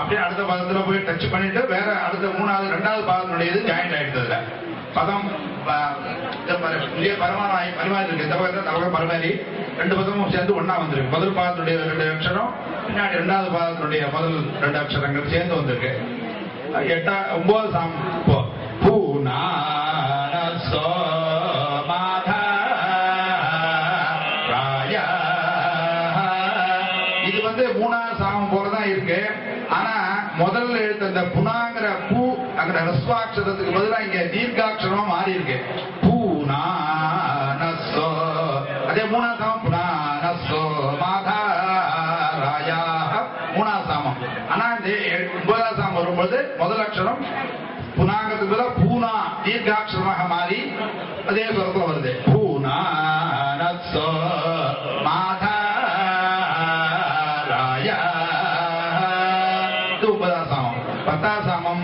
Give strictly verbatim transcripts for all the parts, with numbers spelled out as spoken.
அப்படியே அடுத்த பாதத்துல போய் டச் பண்ணிட்டு வேற அடுத்த மூணாவது ரெண்டாவது பாதத்தினுடையது ஜாயிண்ட் ஆயிடுறதுல பதம் பரமானாய் பரிமாறி இருக்கு. இந்த பக்கத்துல தவக பரமாறி ரெண்டு பதமும் சேர்ந்து ஒன்னா வந்திருக்கு. முதல் பாதத்துடைய ரெண்டு அக்ஷரம் பின்னாடி ரெண்டாவது பாதத்துடைய முதல் ரெண்டு அக்ஷரங்கள் சேர்ந்து வந்திருக்கு. எட்டா ஒன்பது சாம் பூனா இது வந்து மூணாவது சாமம் போலதான் இருக்கு. ஆனா முதல்ல எழுத்து அந்த புனாங்கிற பூ அங்க ரஸ்வாட்சரத்துக்கு பதிலாக இங்க தீர்க்காட்சரமா மாறி இருக்கு. பூனா நசோ அதே மூணாவது சாமம் புனா நசோ மாதா ராயா மூணாவது சாமம். ஆனா இந்த ஒன்பதாம் சாமம் வரும்போது முதல் அக்ஷரம் புனாங்கிறதுக்கு பதிலாக பூனா தீர்க்காட்சரமாக மாறி அதே சுரத்துல வருது. பூனா நசோ மாதா ராயா ஒன்பதாம் சாமம். பத்தாம் சாமம்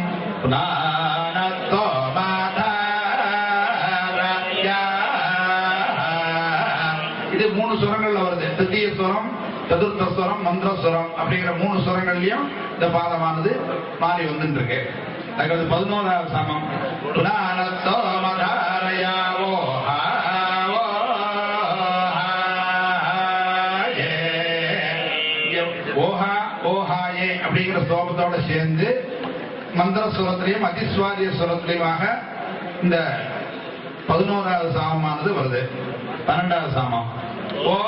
இது மூணு சுரங்கள்ல வருது. திருத்தீய சுரம் சதுர்த்த சுரம் மந்திர சுரம் அப்படிங்கிற மூணு சுரங்கள்லயும் இந்த பாதமானது மாறி வந்துட்டு இருக்கு. அதுக்கு பதினோராவது சாமம் ஓஹா ஓஹாயே அப்படிங்கிற ஸ்லோகத்தோட சேர்ந்து மந்திர சுரத்திலையும் அதிஸ்வாதிய சுரத்திலையுமாக இந்த பதினோராவது சாமமானது வருது. பன்னெண்டாவது சாமம் ஓ